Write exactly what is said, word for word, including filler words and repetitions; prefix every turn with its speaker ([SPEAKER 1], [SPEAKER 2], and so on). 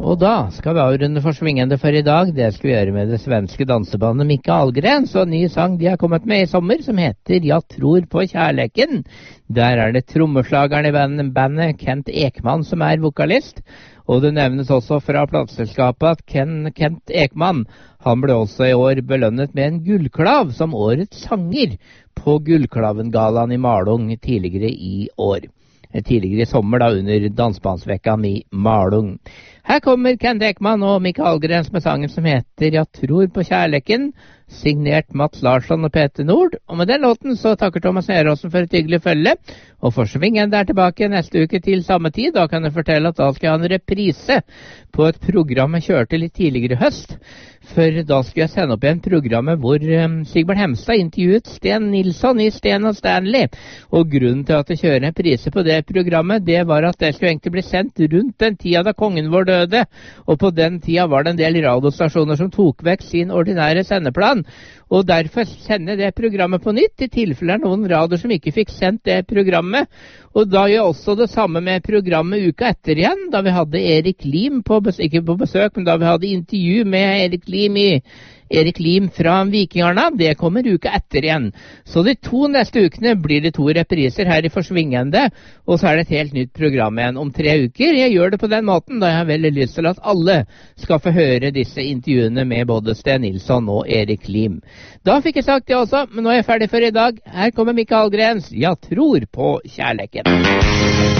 [SPEAKER 1] Og da skal vi avrunde for svingende for i dag. Det skal vi gjøre med det svenske dansebandet Micke Ahlgren. Så en ny sang de har kommet med i sommer som heter «Jeg tror på kjærleken». Der er det trommeslageren i bandet, bandet Kent Ekman som er vokalist. Og det nevnes også fra plateselskapet at Ken, Kent Ekman, han ble også i år belønnet med en gullklav som årets sanger på Gullklavengallaen i Malung tidligere i år. Tidligere i sommer da under dansbandsvekkan i Malung. Her kommer Kent Ekman og Micke Ahlgren med sangen som heter «Jeg tror på kjærleken», signert Mats Larsson og Peter Nord. Og med den låten så takker Thomas Neråsen for et hyggelig følge. Og for svingen der tilbake neste uke til samme tid. Da kan jeg fortelle at da skal jeg ha en reprise på et program jeg kjørte litt tidligere i høst. For da skal jeg sende opp igjen programmet hvor um, Sigbjørn Hemstad intervjuet Sten Nilsson i Sten og Stanley. Og grunnen til at jeg kjører en prise på det programmet, det var at det skulle egentlig bli sendt rundt den tida da kongen vår døde. Og på den tida var det en del radiostasjoner som tok vekk sin ordinære sendeplan. Og derfor sender jeg det programmet på nytt, i tilfelle er noen radioer som ikke fikk sendt det programmet. Og da gjør jeg også det samme med programmet uka etter igjen, da vi hadde Erik Lim på besøk, ikke på besøk, men da vi hadde intervju med Erik Lim i Erik Lim fra Vikingarna. Det kommer uka etter igjen. Så de to neste ukene blir det to repriser her i Forsvingende, og så er det et helt nytt program igjen om tre uker. Jeg gjør det på den måten, da jeg har veldig lyst til at alle skal få høre disse intervjuene med både Sten Nilsson og Erik Lim. Da fikk jeg sagt det også, men nå er jeg ferdig for i dag. Her kommer Micke Ahlgrens «Jeg tror på kjærleken».